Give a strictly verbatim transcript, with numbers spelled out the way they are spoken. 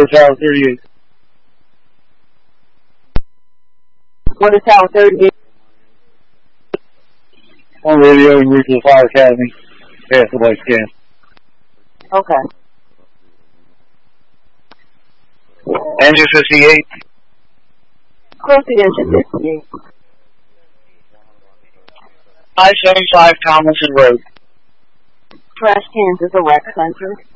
Quarter Tower thirty-eight. Quarter Tower thirty-eight. On radio and route to the Fire Academy. Pass the white scan. Okay. Engine fifty-eight. Close to engine fifty-eight. I seventy-five Tomlinson Road. Trash cans is a wreck country.